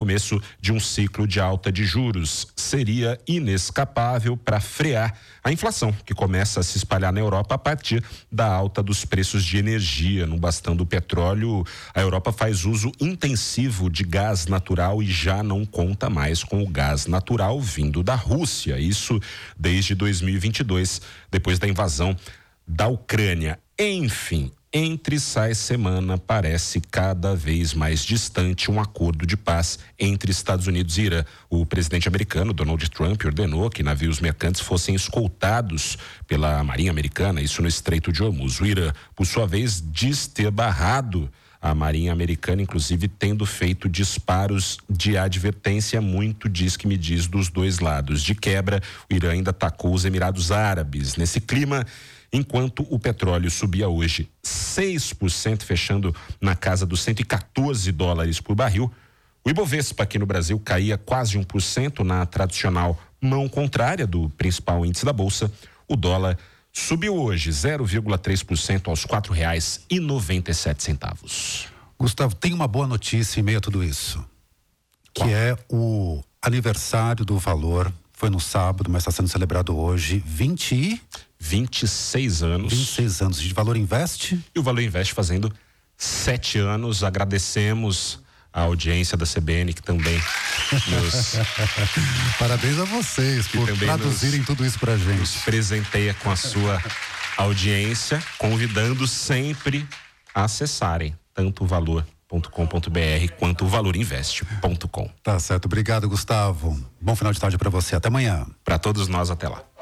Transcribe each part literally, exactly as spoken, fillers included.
começo de um ciclo de alta de juros. Seria inescapável para frear a inflação, que começa a se espalhar na Europa a partir da alta dos preços de energia. Não bastando o petróleo, a Europa faz uso intensivo de gás natural e já não conta mais com o gás natural vindo da Rússia. Isso desde dois mil e vinte e dois, depois da invasão da Ucrânia. Enfim, entre sai semana, parece cada vez mais distante um acordo de paz entre Estados Unidos e Irã. O presidente americano, Donald Trump, ordenou que navios mercantes fossem escoltados pela Marinha Americana, isso no Estreito de Hormuz. O Irã, por sua vez, diz ter barrado a Marinha Americana, inclusive tendo feito disparos de advertência, muito diz que me diz dos dois lados. De quebra, o Irã ainda atacou os Emirados Árabes. Nesse clima, enquanto o petróleo subia hoje seis por cento, fechando na casa dos cento e quatorze dólares por barril, o Ibovespa aqui no Brasil caía quase um por cento na tradicional mão contrária do principal índice da Bolsa. O dólar subiu hoje zero vírgula três por cento aos quatro reais e noventa e sete centavos. Gustavo, tem uma boa notícia em meio a tudo isso, que Qual? é o aniversário do Valor. Foi no sábado, mas está sendo celebrado hoje. vinte e vinte e seis anos. vinte e seis anos. De Valor Investe? E o Valor Investe fazendo sete anos. Agradecemos a audiência da C B N, que também nos... Parabéns a vocês por traduzirem nos, tudo isso pra gente. Nos presenteia com a sua audiência, convidando sempre a acessarem tanto o valor ponto com ponto b r quanto o valor investe ponto com. Tá certo, obrigado, Gustavo. Bom final de tarde para você, até amanhã. Para todos nós, até lá.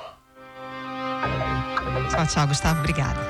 Tchau, tchau, Gustavo, obrigada.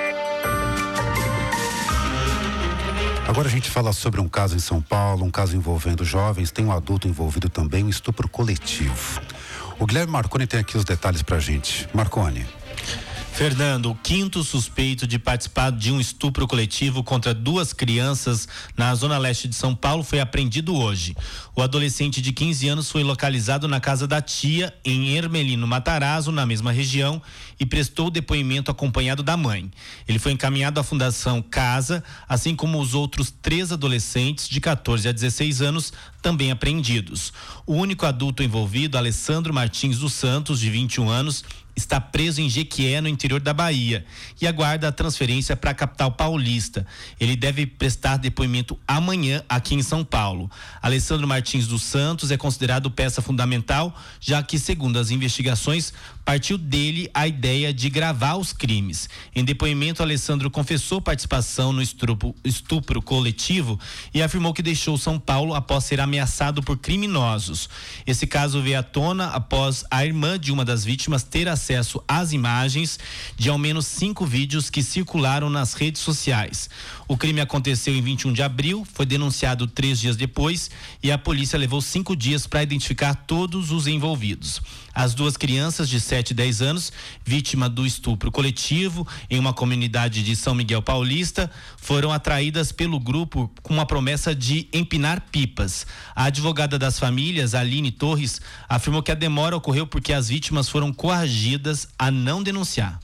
Agora a gente fala sobre um caso em São Paulo, um caso envolvendo jovens, tem um adulto envolvido também, um estupro coletivo. O Guilherme Marconi tem aqui os detalhes pra gente. Marconi. Fernando, o quinto suspeito de participar de um estupro coletivo contra duas crianças na zona leste de São Paulo foi apreendido hoje. O adolescente de quinze anos foi localizado na casa da tia, em Hermelino Matarazzo, na mesma região, e prestou depoimento acompanhado da mãe. Ele foi encaminhado à Fundação Casa, assim como os outros três adolescentes de quatorze a dezesseis anos, também apreendidos. O único adulto envolvido, Alessandro Martins dos Santos, de vinte e um anos, está preso em Jequié, no interior da Bahia, e aguarda a transferência para a capital paulista. Ele deve prestar depoimento amanhã aqui em São Paulo. Alessandro Martins dos Santos é considerado peça fundamental, já que, segundo as investigações, partiu dele a ideia de gravar os crimes. Em depoimento, Alessandro confessou participação no estupro, estupro coletivo e afirmou que deixou São Paulo após ser ameaçado por criminosos. Esse caso veio à tona após a irmã de uma das vítimas ter acesso às imagens de ao menos cinco vídeos que circularam nas redes sociais. O crime aconteceu em vinte e um de abril, foi denunciado três dias depois e a polícia levou cinco dias para identificar todos os envolvidos. As duas crianças de sete e dez anos, vítima do estupro coletivo em uma comunidade de São Miguel Paulista, foram atraídas pelo grupo com uma promessa de empinar pipas. A advogada das famílias, Aline Torres, afirmou que a demora ocorreu porque as vítimas foram coagidas a não denunciar.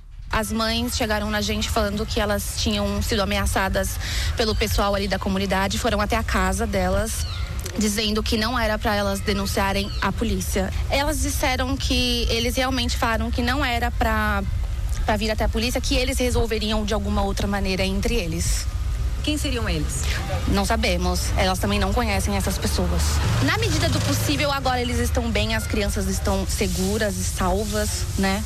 As mães chegaram na gente falando que elas tinham sido ameaçadas pelo pessoal ali da comunidade, foram até a casa delas, dizendo que não era para elas denunciarem a polícia. Elas disseram que eles realmente falaram que não era para para vir até a polícia, que eles resolveriam de alguma outra maneira entre eles. Quem seriam eles? Não sabemos, elas também não conhecem essas pessoas. Na medida do possível, agora eles estão bem, as crianças estão seguras e salvas, né?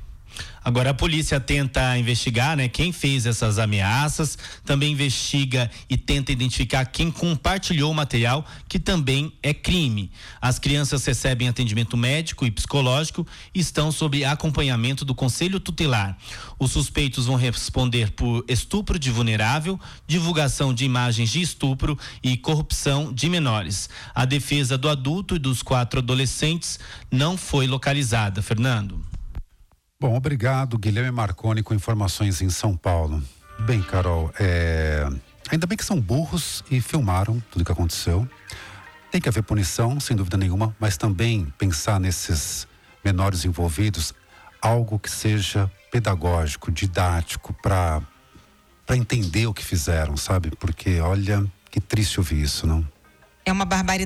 Agora a polícia tenta investigar, né, quem fez essas ameaças, também investiga e tenta identificar quem compartilhou o material, que também é crime. As crianças recebem atendimento médico e psicológico e estão sob acompanhamento do Conselho Tutelar. Os suspeitos vão responder por estupro de vulnerável, divulgação de imagens de estupro e corrupção de menores. A defesa do adulto e dos quatro adolescentes não foi localizada. Fernando. Bom, obrigado, Guilherme Marconi, com informações em São Paulo. Bem, Carol, é... ainda bem que são burros e filmaram tudo que aconteceu. Tem que haver punição, sem dúvida nenhuma, mas também pensar nesses menores envolvidos, algo que seja pedagógico, didático, para para entender o que fizeram, sabe? Porque, olha, que triste ouvir isso, não? É uma barbaridade.